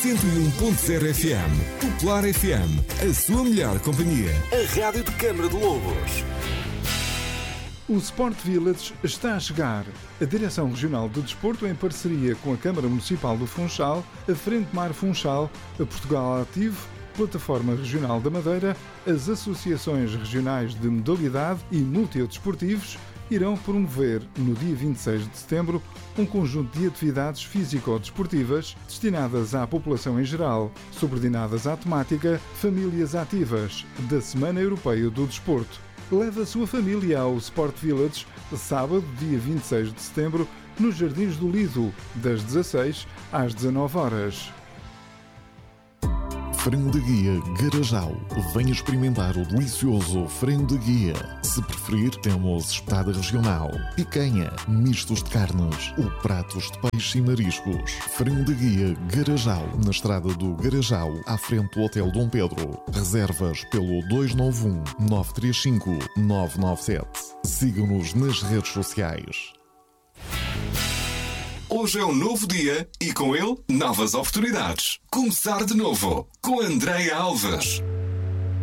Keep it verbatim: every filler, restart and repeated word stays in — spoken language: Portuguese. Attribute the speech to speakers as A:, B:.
A: cento e um ponto zero F M. Popular F M, a sua melhor companhia. A rádio de Câmara de Lobos.
B: O Sport Village está a chegar. A Direção Regional do Desporto, em parceria com a Câmara Municipal do Funchal, a Frente Mar Funchal, a Portugal Ativo, Plataforma Regional da Madeira, as Associações Regionais de Modalidade e Multidesportivos irão promover, no dia vinte e seis de setembro, um conjunto de atividades físico-desportivas destinadas à população em geral, subordinadas à temática Famílias Ativas, da Semana Europeia do Desporto. Leve a sua família ao Sport Village, sábado, dia vinte e seis de setembro, nos Jardins do Lido, das dezasseis às dezanove horas.
C: Frango de Guia Garajal. Venha experimentar o delicioso frango de guia. Se preferir, temos espetada regional, picanha, mistos de carnes ou pratos de peixe e mariscos. Frango de Guia Garajal, na estrada do Garajal, à frente do Hotel Dom Pedro. Reservas pelo dois nove um, nove três cinco, nove nove sete. Siga-nos nas redes sociais.
A: Hoje é um novo dia e com ele novas oportunidades. Começar de novo com Andréia Alves.